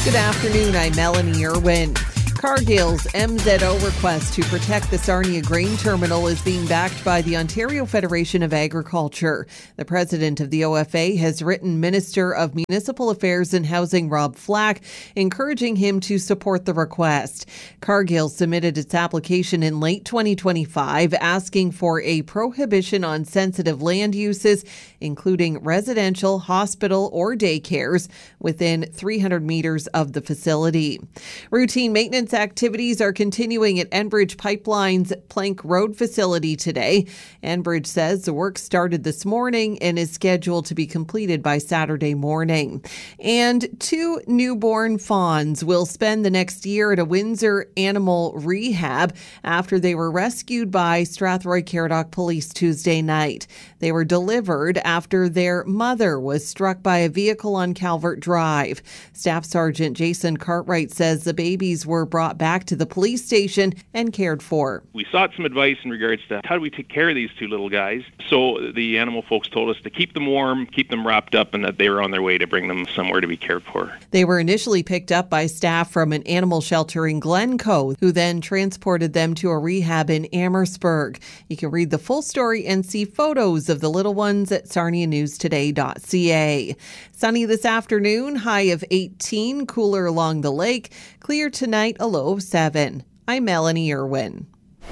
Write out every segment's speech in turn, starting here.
Good afternoon, I'm Melanie Irwin. Cargill's MZO request to protect the Sarnia Grain Terminal is being backed by the Ontario Federation of Agriculture. The president of the OFA has written Minister of Municipal Affairs and Housing Rob Flack, encouraging him to support the request. Cargill submitted its application in late 2025, asking for a prohibition on sensitive land uses, including residential, hospital, or daycares within 300 meters of the facility. Routine maintenance activities are continuing at Enbridge Pipeline's Plank Road facility today. Enbridge says the work started this morning and is scheduled to be completed by Saturday morning. And 2 newborn fawns will spend the next year at a Windsor animal rehab after they were rescued by Strathroy Caradoc Police Tuesday night. They were delivered after their mother was struck by a vehicle on Calvert Drive. Staff Sergeant Jason Cartwright says the babies were brought back to the police station and cared for. We sought some advice in regards to how do we take care of these 2 little guys. So the animal folks told us to keep them warm, keep them wrapped up, and that they were on their way to bring them somewhere to be cared for. They were initially picked up by staff from an animal shelter in Glencoe, who then transported them to a rehab in Amherstburg. You can read the full story and see photos of the little ones at sarnianewstoday.ca. Sunny this afternoon, high of 18, cooler along the lake. Clear tonight, a low of 7. I'm Melanie Irwin.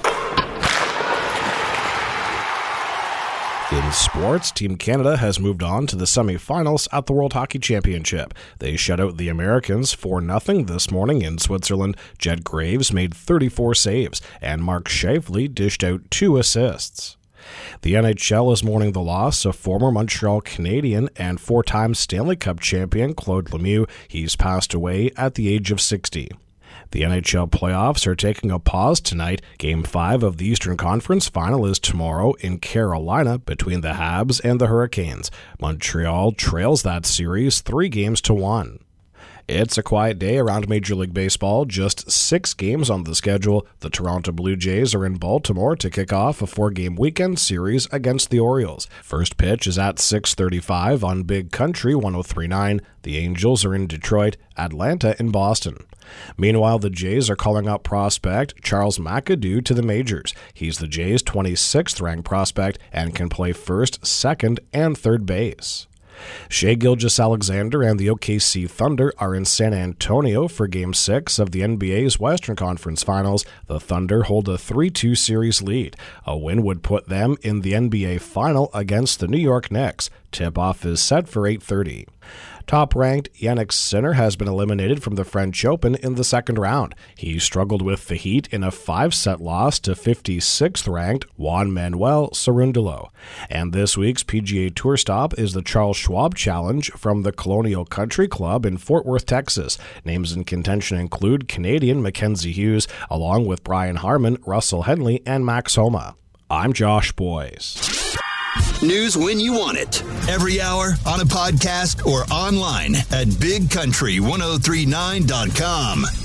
In sports, Team Canada has moved on to the semi-finals at the World Hockey Championship. They shut out the Americans 4-0 this morning in Switzerland. Jed Graves made 34 saves, and Mark Scheifele dished out 2 assists. The NHL is mourning the loss of former Montreal Canadian and 4-time Stanley Cup champion Claude Lemieux. He's passed away at the age of 60. The NHL playoffs are taking a pause tonight. Game 5 of the Eastern Conference Final is tomorrow in Carolina between the Habs and the Hurricanes. Montreal trails that series 3-1. It's a quiet day around Major League Baseball. Just 6 games on the schedule. The Toronto Blue Jays are in Baltimore to kick off a 4-game weekend series against the Orioles. First pitch is at 6:35 on Big Country 103.9. The Angels are in Detroit, Atlanta in Boston. Meanwhile, the Jays are calling up prospect Charles McAdoo to the majors. He's the Jays' 26th ranked prospect and can play first, second, and third base. Shai Gilgeous-Alexander and the OKC Thunder are in San Antonio for Game 6 of the NBA's Western Conference Finals. The Thunder hold a 3-2 series lead. A win would put them in the NBA Final against the New York Knicks. Tip-off is set for 8:30. Top-ranked Jannik Sinner has been eliminated from the French Open in the second round. He struggled with the heat in a 5-set loss to 56th-ranked Juan Manuel Cerundolo. And this week's PGA Tour stop is the Charles Schwab Challenge from the Colonial Country Club in Fort Worth, Texas. Names in contention include Canadian Mackenzie Hughes, along with Brian Harman, Russell Henley, and Max Homa. I'm Josh Boyce. News when you want it. Every hour, on a podcast, or online at bigcountry1039.com.